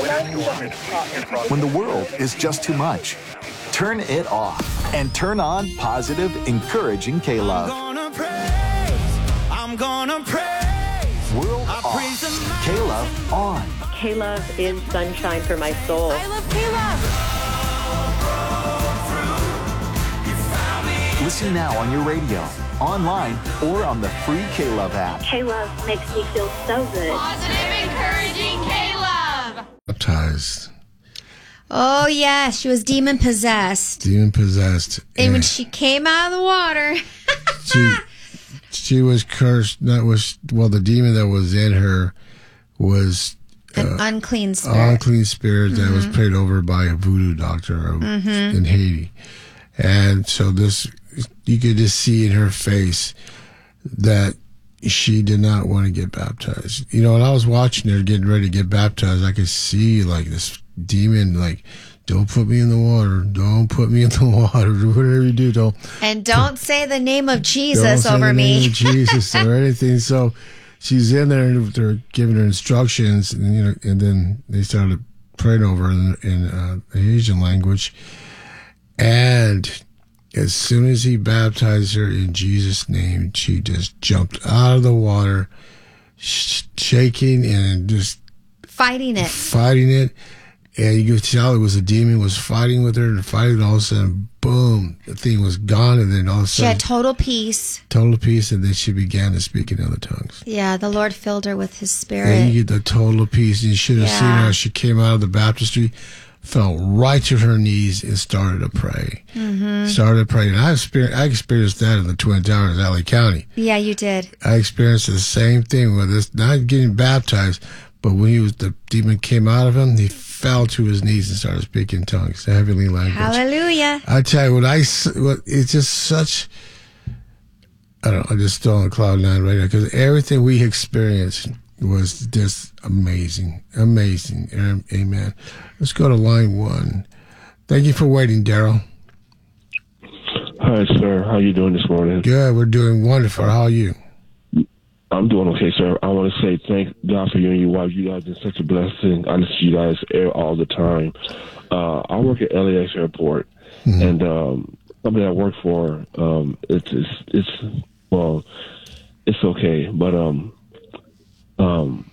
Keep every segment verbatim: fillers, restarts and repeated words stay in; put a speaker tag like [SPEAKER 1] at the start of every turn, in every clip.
[SPEAKER 1] When the world is just too much, turn it off and turn on positive, encouraging K-Love.
[SPEAKER 2] I'm gonna praise, I'm gonna praise.
[SPEAKER 1] World off, K-Love on.
[SPEAKER 3] K-Love is sunshine for my soul.
[SPEAKER 4] I love K-Love.
[SPEAKER 1] Listen now on your radio, online, or on the free K-Love app.
[SPEAKER 3] K-Love makes me feel so good.
[SPEAKER 4] Positive, encouraging K-Love.
[SPEAKER 5] Baptized.
[SPEAKER 6] Oh, yeah, she was demon possessed.
[SPEAKER 5] Demon possessed.
[SPEAKER 6] And when she came out of the water,
[SPEAKER 5] she she was cursed. That was well, the demon that was in her was
[SPEAKER 6] an
[SPEAKER 5] uh,
[SPEAKER 6] unclean spirit.
[SPEAKER 5] Unclean spirit
[SPEAKER 6] mm-hmm.
[SPEAKER 5] that was prayed over by a voodoo doctor
[SPEAKER 6] mm-hmm.
[SPEAKER 5] in Haiti, and so this you could just see in her face that she did not want to get baptized. You know, when I was watching her getting ready to get baptized, I could see like this demon, like, don't put me in the water. Don't put me in the water. Whatever you do, don't.
[SPEAKER 6] And don't put, say the name of Jesus
[SPEAKER 5] don't say
[SPEAKER 6] over
[SPEAKER 5] the
[SPEAKER 6] me.
[SPEAKER 5] Name of Jesus or anything. So she's in there and they're giving her instructions, and you know, and then they started praying over her in, in uh, the Asian language. And as soon as he baptized her in Jesus' name, she just jumped out of the water, sh- shaking and just
[SPEAKER 6] fighting it.
[SPEAKER 5] Fighting it. And you could tell it was a demon was fighting with her and fighting. And all of a sudden, boom, the thing was gone. And then all of a sudden,
[SPEAKER 6] she had total peace.
[SPEAKER 5] Total peace. And then she began to speak in other tongues.
[SPEAKER 6] Yeah, the Lord filled her with his spirit.
[SPEAKER 5] And you get the total peace. And you should have yeah. seen her as she came out of the baptistry, fell right to her knees and started to pray.
[SPEAKER 6] Mm-hmm.
[SPEAKER 5] Started praying. I experienced, I experienced that in the Twin Towers, L A County.
[SPEAKER 6] Yeah, you did.
[SPEAKER 5] I experienced the same thing with this, not getting baptized, but when he was, the demon came out of him, he fell to his knees and started speaking in tongues, the heavenly language.
[SPEAKER 6] Hallelujah. I
[SPEAKER 5] tell you, what I, what, it's just such, I don't know, I'm just still on cloud nine right now, because everything we experienced was just amazing. Amazing. Amen. Let's go to line one. Thank you for waiting, Daryl.
[SPEAKER 7] Hi, sir. How you doing this morning?
[SPEAKER 5] Good. We're doing wonderful. How are you?
[SPEAKER 7] I'm doing okay, sir. I want to say thank God for you and your wife. You guys are such a blessing. I listen to you guys air all the time. Uh, I work at L A X Airport, mm-hmm. and um, somebody I work for, um, it's, it's, it's, well, it's okay, but um, um,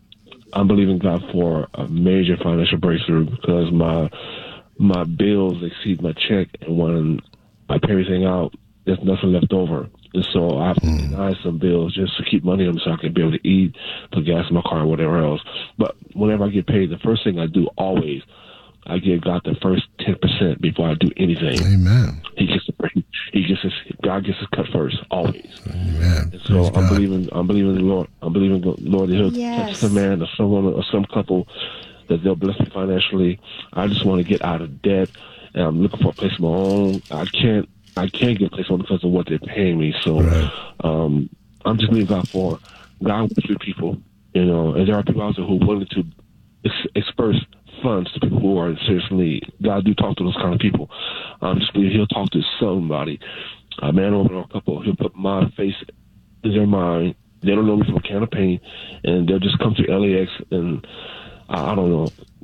[SPEAKER 7] I'm believing God for a major financial breakthrough because my my bills exceed my check, and when I pay everything out, there's nothing left over. And so I have to
[SPEAKER 5] mm.
[SPEAKER 7] deny some bills just to keep money on them so I can be able to eat, put gas in my car, or whatever else. But whenever I get paid, the first thing I do always, I give God the first ten percent before I do anything.
[SPEAKER 5] Amen.
[SPEAKER 7] He gets the, he gets his, God gets his cut first, always.
[SPEAKER 5] Amen.
[SPEAKER 7] And so
[SPEAKER 5] Praise
[SPEAKER 7] I'm
[SPEAKER 5] God.
[SPEAKER 7] believing, I'm believing the Lord. I'm believing the Lord that He'll
[SPEAKER 6] yes.
[SPEAKER 7] touch some man or someone or some couple that they'll bless me financially. I just want to get out of debt, and I'm looking for a place of my own. I can't. I can't get a place on because of what they're paying me. So
[SPEAKER 5] right.
[SPEAKER 7] um, I'm just believing God for God works with people, you know, and there are people out there who are willing to ex- express funds to people who are in serious need. God do talk to those kind of people. I'm just believing He'll talk to somebody, a man or a couple. He'll put my face in their mind. They don't know me from a can of paint, and they'll just come to L A X, and uh, I don't know.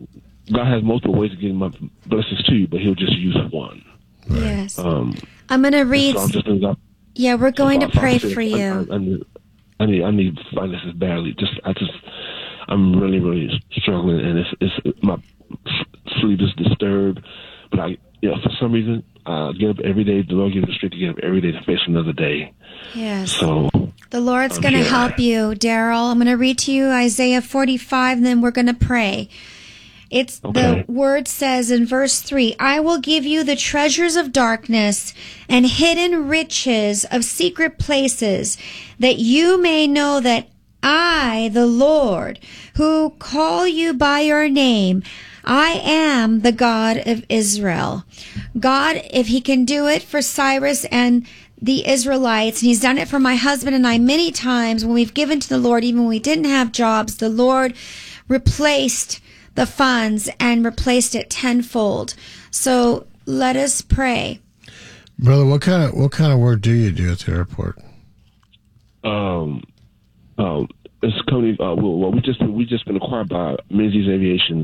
[SPEAKER 7] God has multiple ways of getting my blessings to you, but He'll just use one.
[SPEAKER 5] Right.
[SPEAKER 6] Yes.
[SPEAKER 7] Um,
[SPEAKER 6] I'm going to read.
[SPEAKER 7] So just,
[SPEAKER 6] yeah, we're going
[SPEAKER 7] so
[SPEAKER 6] to pray for you.
[SPEAKER 7] I, I, I, need, I need, I need finances badly. Just, I just, I'm really, really struggling, and it's, it's my sleep is disturbed. But I, you know, for some reason, I get up every day. The Lord gives me the strength to get up every day to face another day.
[SPEAKER 6] Yes.
[SPEAKER 7] So
[SPEAKER 6] the Lord's going to help you, Daryl. I'm going to read to you Isaiah forty-five, and then we're going to pray. It's
[SPEAKER 7] okay.
[SPEAKER 6] The word says in verse three, I will give you the treasures of darkness and hidden riches of secret places, that you may know that I, the Lord, who call you by your name, I am the God of Israel. God, if He can do it for Cyrus and the Israelites, and He's done it for my husband and I many times when we've given to the Lord, even when we didn't have jobs, the Lord replaced the funds and replaced it tenfold. So let us pray.
[SPEAKER 5] Brother, what kind of what kind of work do you do at the airport?
[SPEAKER 7] Um, um, it's a company. Uh, well, we just we just been acquired by Menzies Aviation.